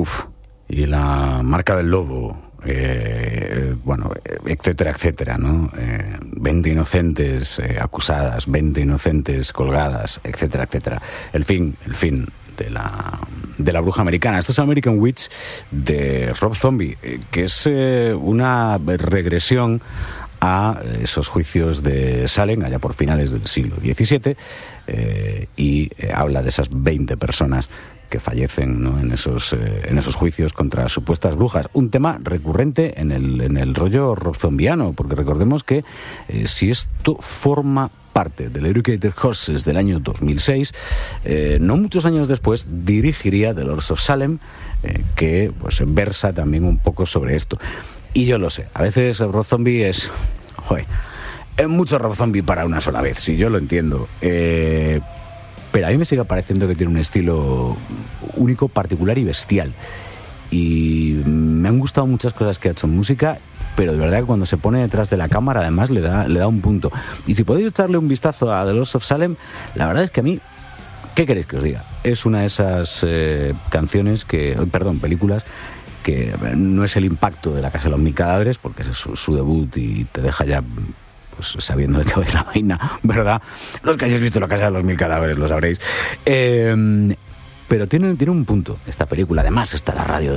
y La marca del lobo, bueno, etcétera, etcétera, ¿no? 20 inocentes acusadas, 20 inocentes colgadas, etcétera, etcétera. El fin de la bruja americana. Esto es American Witch de Rob Zombie, que es una regresión a esos juicios de Salem allá por finales del siglo XVII, y habla de esas 20 personas que fallecen, ¿no?, en esos juicios contra supuestas brujas. Un tema recurrente en el rollo rob-zombiano, porque recordemos que si esto forma parte del Educated Horses del año 2006, no muchos años después dirigiría The Lords of Salem, que pues versa también un poco sobre esto. Y yo lo sé, a veces el Rob Zombie es mucho Rob Zombie para una sola vez, sí, yo lo entiendo, pero a mí me sigue pareciendo que tiene un estilo único, particular y bestial. Y me han gustado muchas cosas que ha hecho en música, pero de verdad que cuando se pone detrás de la cámara además le da un punto. Y si podéis echarle un vistazo a The Lords of Salem, la verdad es que a mí, ¿qué queréis que os diga? Es una de esas películas que no es el impacto de La casa de los mil cadáveres, porque es su debut y te deja ya pues sabiendo de qué va la vaina, ¿verdad? Los que hayáis visto La casa de los mil cadáveres lo sabréis. Pero tiene un punto esta película. Además está la radio